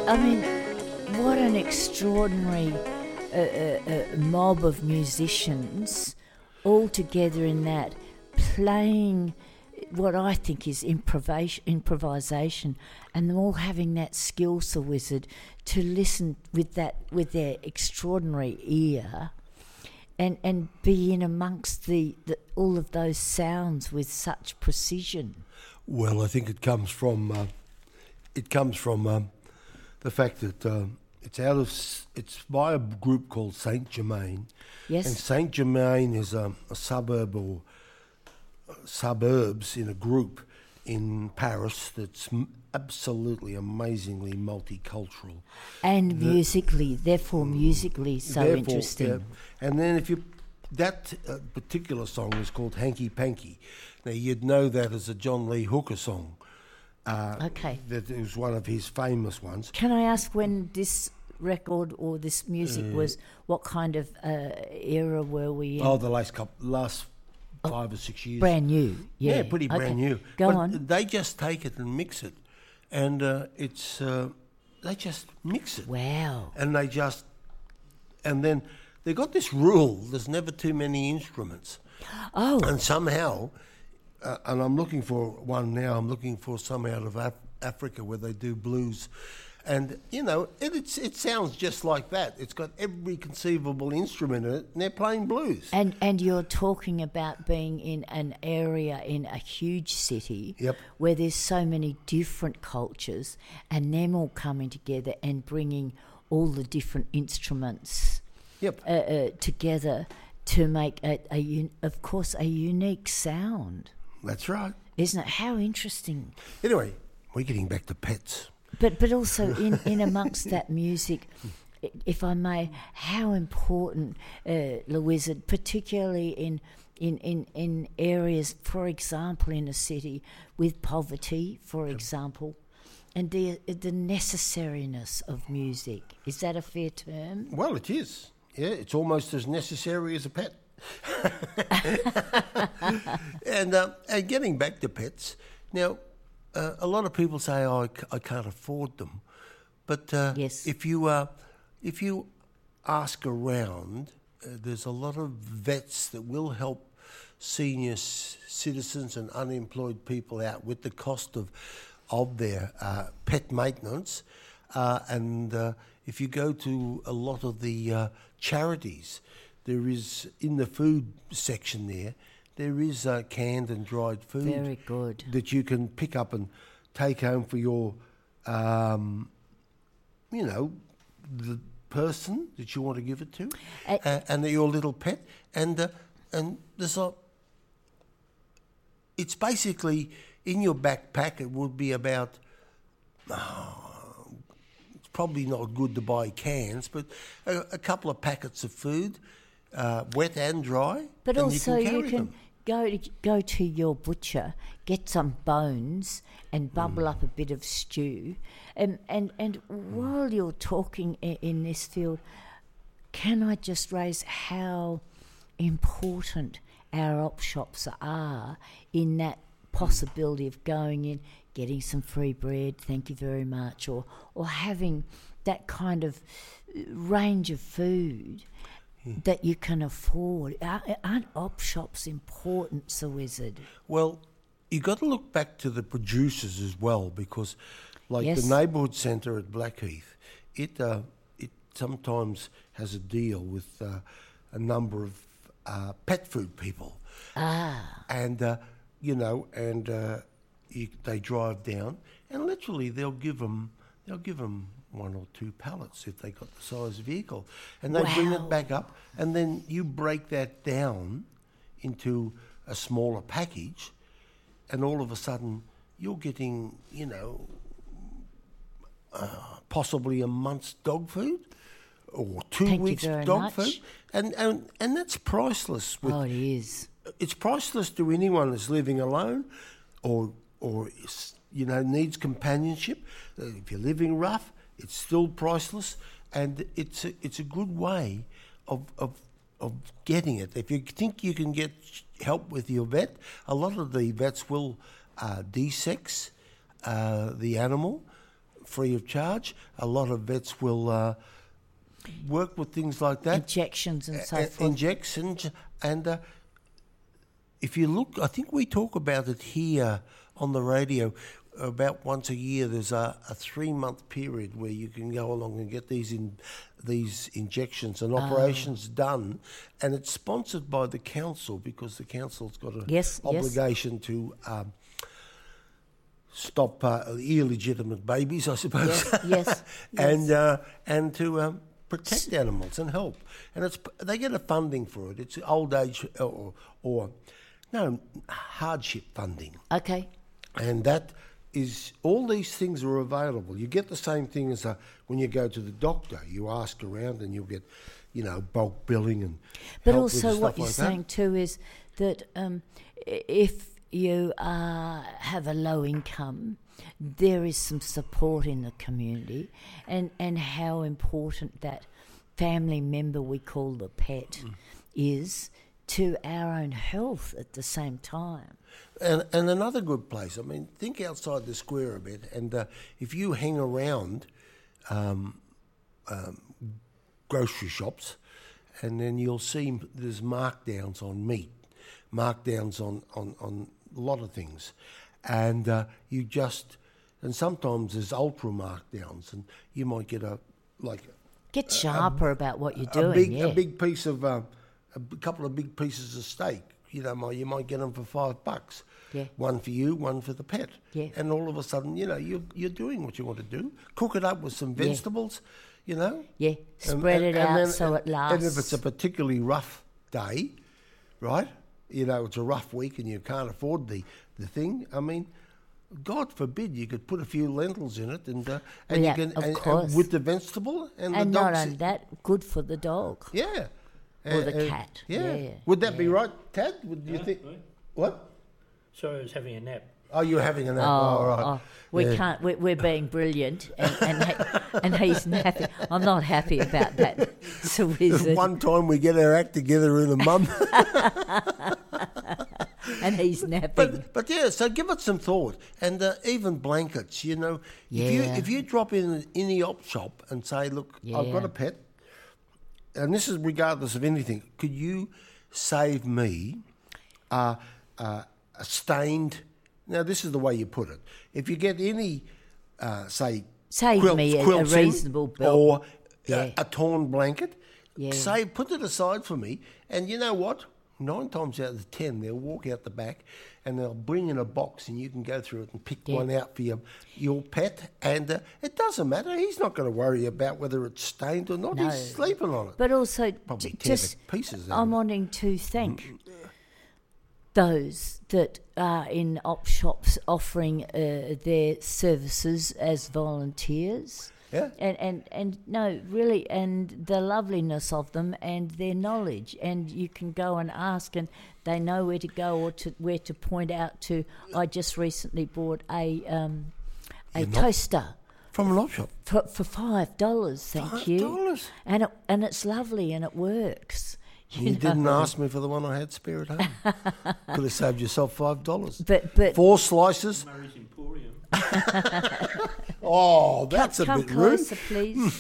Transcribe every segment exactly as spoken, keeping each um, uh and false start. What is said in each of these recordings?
I mean, what an extraordinary uh, uh, uh, mob of musicians all together in that, playing what I think is improvisa- improvisation, and them all having that skill, Sir Wizard, to listen with that with their extraordinary ear, and and be in amongst the, the all of those sounds with such precision. Well, I think it comes from uh, it comes from um, the fact that uh, it's out of s- it's by a group called Saint Germain. Yes. And Saint Germain is a, a suburb or uh, suburbs in a group in Paris that's m- absolutely amazingly multicultural. And The- musically, therefore musically so Therefore, interesting. yeah. And then if you that uh, particular song is called Hanky Panky. Now you'd know that as a John Lee Hooker song. Uh, Okay. That was one of his famous ones. Can I ask when this record or this music Uh, was, what kind of uh, era were we in? Oh, the last couple, last five or six years. Brand new, yeah. Yeah, pretty Okay. brand new. Go but on. They just take it and mix it, and uh, it's uh, they just mix it, Wow. and they just, and then they got this rule: there's never too many instruments, Oh, and somehow, uh, and I'm looking for one now. I'm looking for some out of Af- Africa where they do blues. And, you know, it, it's, it sounds just like that. It's got every conceivable instrument in it, and they're playing blues. and and you're talking about being in an area in a huge city Yep. where there's so many different cultures, and them all coming together and bringing all the different instruments Yep. uh, uh, together to make, a, a un- of course, a unique sound. That's right. Isn't it? How interesting. Anyway, we're getting back to pets. But but also in, in amongst that music, i- if I may, how important, uh, Louisa, particularly in, in, in, in areas, for example, in a city with poverty, for example, and the the necessariness of music. Is that a fair term? Well, it is. Yeah, it's almost as necessary as a pet. and, uh, and getting back to pets, now, uh, a lot of people say, oh, I, c- I can't afford them. But uh, Yes. if you uh, if you ask around, uh, there's a lot of vets that will help senior s- citizens and unemployed people out with the cost of of their uh, pet maintenance. Uh, and uh, if you go to a lot of the uh, charities, there is in the food section there, there is uh, canned and dried food Very good. that you can pick up and take home for your, um, you know, the person that you want to give it to, Uh, uh, and your little pet, and uh, and there's a. It's basically in your backpack. It would be about. Oh, it's probably not good to buy cans, but a, a couple of packets of food, uh, wet and dry. But and also you can, you carry can them. go to, go to your butcher, get some bones, and bubble Mm. up a bit of stew. And and and while you're talking in, in this field, can I just raise how important our op shops are in that possibility of going in, getting some free bread, thank you very much, or or having that kind of range of food that you can afford. Aren't aren't op shops important, Sir Wizard? Well, you got to look back to the producers as well, because, like Yes. the neighbourhood centre at Blackheath, it uh, it sometimes has a deal with uh, a number of uh, pet food people, Ah, and uh, you know, and uh, you, they drive down, and literally they'll give them they'll give them one or two pallets if they got the size vehicle, and they bring Wow. it back up, and then you break that down into a smaller package, and all of a sudden you're getting, you know, uh, possibly a month's dog food or two Thank you weeks very dog much. food, and, and and that's priceless. With oh, it is. it's priceless to anyone that's living alone, or or is, you know, needs companionship. Uh, If you're living rough, it's still priceless, and it's a, it's a good way of of of getting it. If you think you can get help with your vet, a lot of the vets will uh, de-sex uh, the animal free of charge. A lot of vets will uh, work with things like that. Injections and so Uh, forth. Injections. And uh, if you look, I think we talk about it here on the radio about once a year. There's a, a three-month period where you can go along and get these in, these injections and operations done, and it's sponsored by the council because the council's got an Yes, yes. obligation to um, stop uh, illegitimate babies, I suppose. Yes, yes, and yes. uh, and to um, protect animals and help. And it's they get a funding for it. It's old age or, or no hardship funding, Okay. and that is all these things are available. You get the same thing as a, when you go to the doctor. You ask around and you'll get, you know, bulk billing and. But help with also, stuff what you're like saying that. too is that um, i- if you uh, have a low income, there is some support in the community, and, and how important that family member we call the pet Mm. is to our own health at the same time. And, and another good place, I mean, think outside the square a bit, and uh, if you hang around um, um, grocery shops, and then you'll see there's markdowns on meat, markdowns on, on, on a lot of things, and uh, you just, and sometimes there's ultra markdowns, and you might get a, like, Get sharper about what you're a doing, big, yeah. a big piece of, uh, a b- couple of big pieces of steak. You know, mi- you might get them for five bucks. Yeah. One for you, one for the pet. Yeah. And all of a sudden, you know, you're, you're doing what you want to do. Cook it up with some Yeah. vegetables, you know. Yeah, And- spread and- it and out then- so it lasts. And if it's a particularly rough day, right, you know, it's a rough week and you can't afford the, the thing, I mean, God forbid you could put a few lentils in it and uh, and Yeah, you can of and, course. and with the vegetable and, and the not dog's only that, good for the dog. yeah. Or the Uh, uh, cat, Yeah. yeah, Would that be yeah. right, Tad? Would you No, think? no. What? Sorry, I was having a nap. Oh, you're having a nap. Oh, Oh, all right. oh, we Yeah. can't. We're, we're being brilliant, and and, he, and he's napping. I'm not happy about that. So There's one time we get our act together in a mum. and he's napping. But but yeah, so give it some thought, and uh, even blankets. You know, if you Yeah. if you drop in in the op shop and say, look, I've got Yeah. a pet, and this is regardless of anything. Could you save me uh, uh, a stained? Now this is the way you put it. If you get any, uh, say, Save quilt- me a- a quilting reasonable bill. or Yeah. a, a torn blanket, Yeah. save put it aside for me. And you know what? Nine times out of ten, they'll walk out the back and they'll bring in a box and you can go through it and pick Yeah. one out for your, your pet. And uh, it doesn't matter. He's not going to worry about whether it's stained or not. No. He's sleeping on it. But also, Probably j- tear the just pieces out I'm of it. wanting to thank those that are in op shops offering uh, their services as volunteers. Yeah. And, and and no, really, and the loveliness of them and their knowledge, and you can go and ask, and they know where to go or to where to point out to. I just recently bought a um, a You're not- toaster From an op shop. for for five dollars. Thank Five you. dollars? And it, and it's lovely and it works. You, know. didn't ask me for the one I had spare at home. Could have saved yourself five dollars. But but Four slices. Murray's Emporium. Oh, that's a come bit rude. closer, please.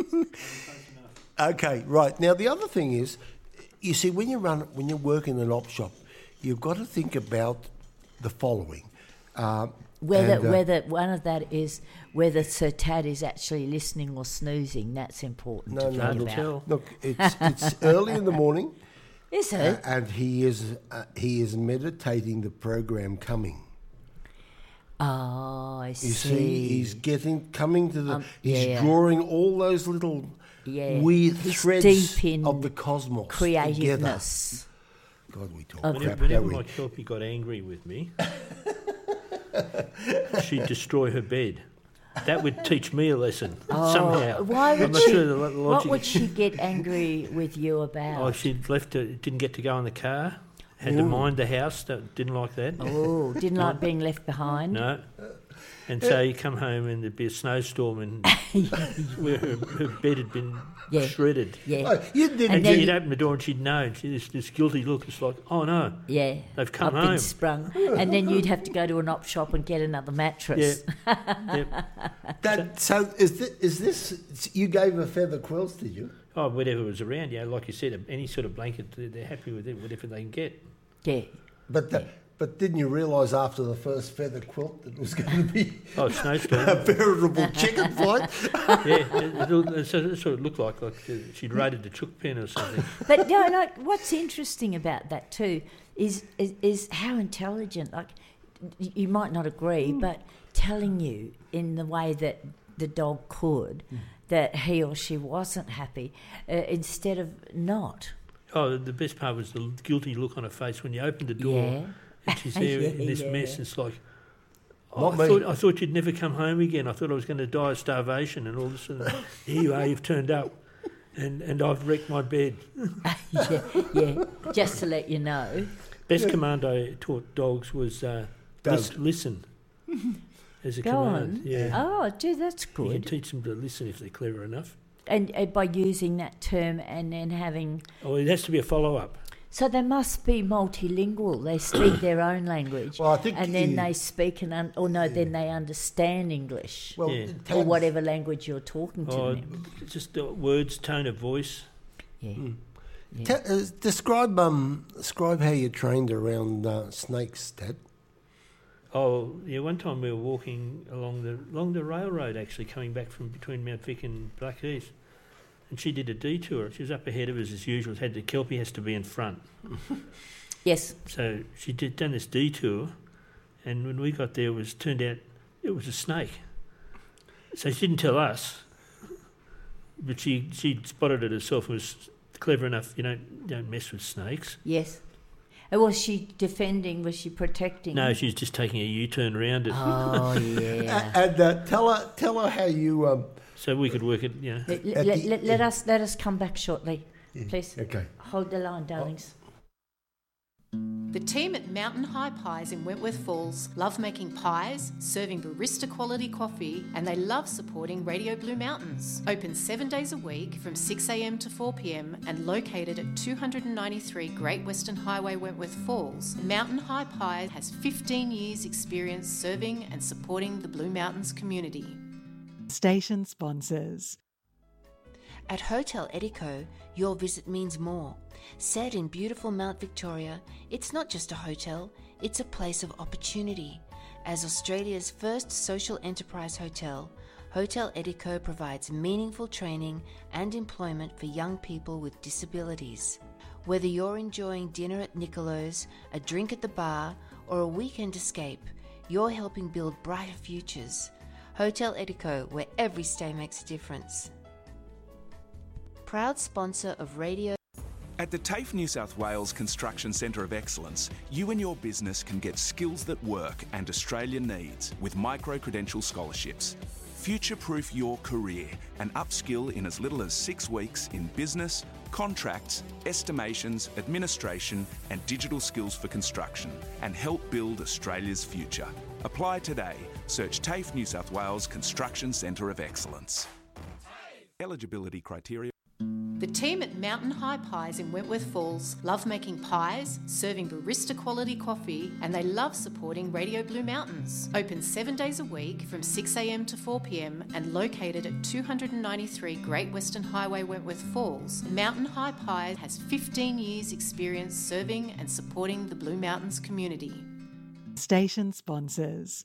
Okay, right. Now the other thing is, you see, when you run, when you work in an op shop, you've got to think about the following. Um, Whether and, uh, whether one of that is whether Sir Tad is actually listening or snoozing. That's important No, to no, think no. about. Tell. Look, it's it's early in the morning, Is uh, it? and he is uh, he is meditating the program coming. Oh, I You see. see, he's getting coming to the. Um, he's yeah. drawing all those little Yeah. weird He's threads deep in of the cosmos creativeness. together. God, we talk Of- crap, Whenever, don't whenever we? my kelpie got angry with me, she'd destroy her bed. That would teach me a lesson somehow. Oh, Why I'm would not she? sure the lo- What logic. would she get angry with you about? Oh, she'd left it, didn't get to go in the car, had to mind the house, that, didn't like that. Oh, didn't like being left behind. No. And so you come home and there'd be a snowstorm and where her, her bed had been Yeah. shredded. Yeah. Oh, you didn't. And, And then you'd you- open the door and she'd know. And she, this, this guilty look. It's like, oh no, Yeah. they've come I've home. been sprung. And then you'd have to go to an op shop and get another mattress. Yep. That, so is this, is this? You gave her feather quilts, did you? Oh, whatever was around. Yeah, like you said, any sort of blanket, they're, they're happy with it, whatever they can get. Yeah. But the, but didn't you realise after the first feather quilt that it was going to be Oh, snowstorm. a veritable chicken fight? Yeah, it, it, it, sort of- it sort of looked like like uh, she'd raided the chook pen or something. But no, no. What's interesting about that too is is, is how intelligent. Like y- you might not agree, but telling you in the way that the dog could that he or she wasn't happy uh, instead of not. Oh, the best part was the guilty look on her face when you opened the door Yeah. and she's there in Yeah, this yeah. mess. It's like, oh, Not I me. thought I thought you'd never come home again. I thought I was going to die of starvation, and all of a sudden, here you are, you've turned up, and, and I've wrecked my bed. yeah, yeah. Just to let you know. Best command I taught dogs was uh, Dog. lis- listen as a Go command. on. Yeah, Oh, gee, that's you can good. teach them to listen if they're clever enough. And, and by using that term and then having... Oh, it has to be a follow-up. So they must be multilingual. They speak their own language. Well, I think and then you- they speak and un- or no, then they understand English Well, Yeah. it or takes- whatever language you're talking to Oh, them. just uh, words, tone of voice. Yeah. yeah. Te- uh, describe um describe how you trained around uh, snakes, Dad. Oh, yeah, one time we were walking along the along the railroad, actually, coming back from between Mount Vic and Blackheath. And she did a detour. She was up ahead of us as usual. Had the Kelpie has to be in front. Yes. So she did done this detour, and when we got there, it was turned out it was a snake. So she didn't tell us, but she she spotted it herself and was clever enough. You don't you don't mess with snakes. Yes. And was she defending? Was she protecting? No, she was just taking a U-turn around it, Oh, yeah. And uh, tell her tell her how you um. so we could work it. You know, let, At let, the- let, let us let us come back shortly, Yeah, please. Okay. Hold the line, darlings. The team at Mountain High Pies in Wentworth Falls love making pies, serving barista quality coffee, and they love supporting Radio Blue Mountains. Open seven days a week from six a.m. to four p.m. and located at two ninety-three Great Western Highway, Wentworth Falls, Mountain High Pie has fifteen years experience serving and supporting the Blue Mountains community. Station sponsors. At Hotel Edico, your visit means more. Set in beautiful Mount Victoria, it's not just a hotel, it's a place of opportunity. As Australia's first social enterprise hotel, Hotel Edico provides meaningful training and employment for young people with disabilities. Whether you're enjoying dinner at Nicolo's, a drink at the bar, or a weekend escape, you're helping build brighter futures. Hotel Edico, where every stay makes a difference. Proud sponsor of Radio. At the TAFE New South Wales Construction Centre of Excellence, you and your business can get skills that work and Australia needs with micro-credential scholarships. Future-proof your career and upskill in as little as six weeks in business, contracts, estimations, administration and digital skills for construction, and help build Australia's future. Apply today. Search TAFE New South Wales Construction Centre of Excellence. Eligibility criteria. The team at Mountain High Pies in Wentworth Falls love making pies, serving barista quality coffee, and they love supporting Radio Blue Mountains. Open seven days a week from six a.m. to four p.m. and located at two ninety-three Great Western Highway, Wentworth Falls, Mountain High Pie has fifteen years experience serving and supporting the Blue Mountains community. Station sponsors.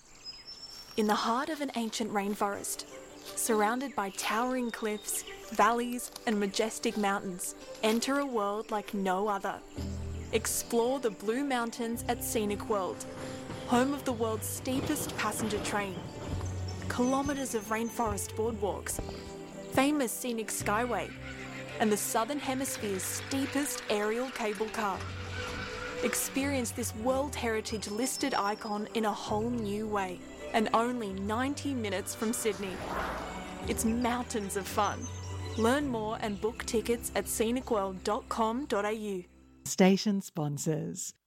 In the heart of an ancient rainforest, surrounded by towering cliffs, valleys, and majestic mountains, enter a world like no other. Explore the Blue Mountains at Scenic World, home of the world's steepest passenger train, kilometres of rainforest boardwalks, famous scenic skyway, and the Southern Hemisphere's steepest aerial cable car. Experience this World Heritage listed icon in a whole new way, and only ninety minutes from Sydney. It's mountains of fun. Learn more and book tickets at scenic world dot com dot a u. Station sponsors.